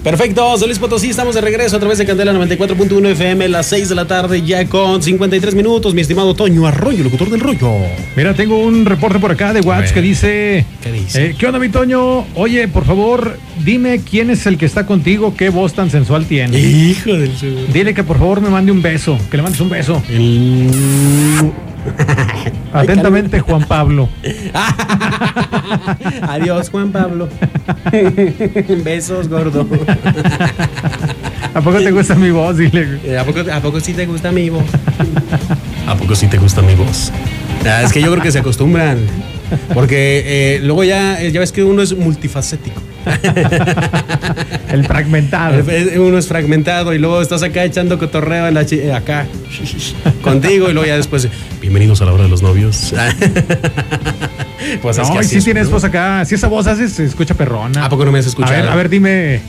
Perfecto, San Luis Potosí, estamos de regreso a través de Candela 94.1 FM, las 6 de la tarde, ya con 53 minutos, mi estimado Toño Arroyo, locutor del rollo. Mira, tengo un reporte por acá de WhatsApp que dice... ¿Qué dice? ¿Qué onda, mi Toño? Oye, por favor, dime quién es el que está contigo, qué voz tan sensual tiene. Hijo del sur. Dile que por favor me mande un beso, que le mandes un beso. Atentamente, Juan Pablo. Adiós, Juan Pablo. Besos, gordo. ¿A poco te gusta mi voz? Dile. ¿A poco sí te gusta mi voz? ¿A poco sí te gusta mi voz? Es que yo creo que se acostumbran. Porque luego ya ves que uno es multifacético. El fragmentado. Uno es fragmentado y luego estás acá echando cotorreo acá contigo y luego ya después, bienvenidos a la hora de los novios. Pues no, es que sí tienes voz acá. Si esa voz haces, se escucha perrona. ¿A poco no me has escuchado? A ver, dime,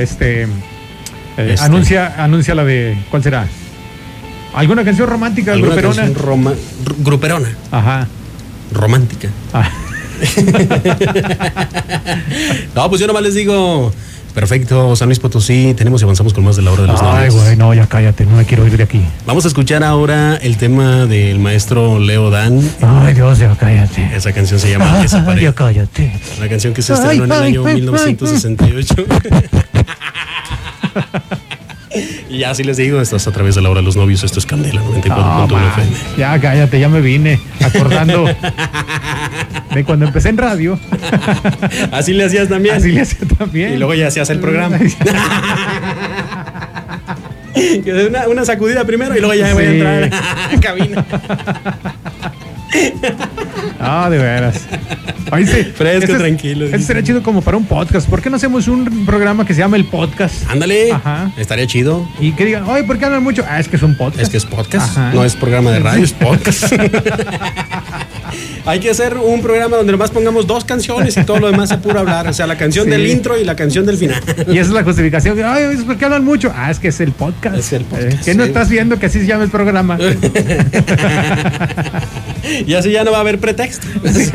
anuncia la de, ¿cuál será? ¿Alguna canción romántica, gruperona? Gruperona. Ajá. Romántica. No, pues yo nomás les digo, perfecto, San Luis Potosí, tenemos y avanzamos con más de la hora de los novios. Ay, güey, no, ya cállate, no me quiero ir de aquí. Vamos a escuchar ahora el tema del maestro Leo Dan. Ay, Dios, ya cállate. Esa canción se llama Esa Pared. Ya cállate. Una canción que se estrenó en el año 1968. Y ya así les digo, estás a través de la hora de los novios, esto es Candela 94.1 FM. Ya cállate, ya me vine acordando de cuando empecé en radio. Así le hacías también. Así le hacía también. Y luego ya hacías el programa. Una sacudida primero y luego ya voy a entrar a cabina. Ah, de veras. Oíste, fresco, tranquilo. Este sería chido como para un podcast. ¿Por qué no hacemos un programa que se llama El Podcast? Ándale. Ajá. Estaría chido. Y que digan, oye, ¿por qué hablan mucho? Es que es un podcast. Es que es podcast. Ajá. No es programa de radio, es podcast. Hay que hacer un programa donde nomás pongamos 2 canciones y todo lo demás es puro hablar. O sea, la canción del intro y la canción del final. Y esa es la justificación. Ay, ¿por qué hablan mucho? Es que es el podcast. Es el podcast. ¿Qué no estás viendo que así se llama el programa? Y así ya no va a haber pretexto.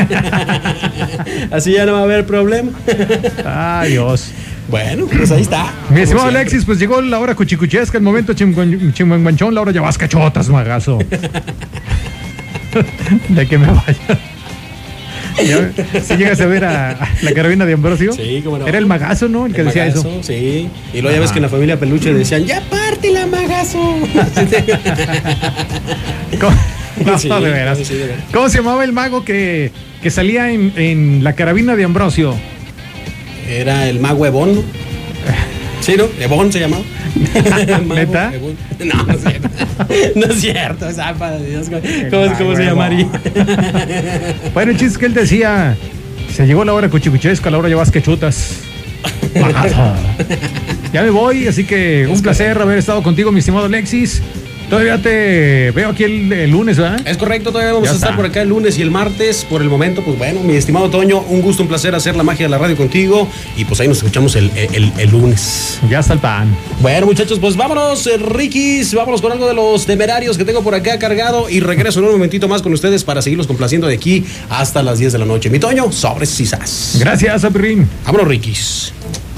Así ya no va a haber problema. Ay, Dios. Bueno, pues ahí está. Mi estimado Alexis, pues llegó la hora cuchicuchesca, el momento chingüengüenchón, la hora ya vas cachotas, magazo. De que me vaya. Si llegas a ver a la carabina de Ambrosio. Sí, cómo no. Era el magazo, ¿no? El que decía magazo, eso. Sí. Y luego ya ves que en la familia Peluche decían, ya pártela, magazo. No, sí, de veras. Sí, de veras. ¿Cómo se llamaba el mago que salía en la carabina de Ambrosio? Era el mago Ebón, ¿no? Sí, ¿no? Ebón se llamaba. ¿Neta? No, no es cierto. No es cierto. Dios, ¿Cómo se llamaría? Bueno, el chiste es que él decía, se llegó la hora cuchicuchesca, la hora ya vas que chutas. Ya me voy, así que un placer haber estado contigo, mi estimado Alexis. Todavía te veo aquí el lunes, ¿verdad? Es correcto, todavía vamos a estar por acá el lunes y el martes. Por el momento, pues bueno, mi estimado Toño, un gusto, un placer hacer la magia de la radio contigo. Y pues ahí nos escuchamos el lunes. Ya está el pan. Bueno, muchachos, pues vámonos, Rikis. Vámonos con algo de los temerarios que tengo por acá cargado. Y regreso en un momentito más con ustedes para seguirlos complaciendo de aquí hasta las 10 de la noche. Mi Toño, sobres y sas. Gracias, Apirrín. Vámonos, Rikis.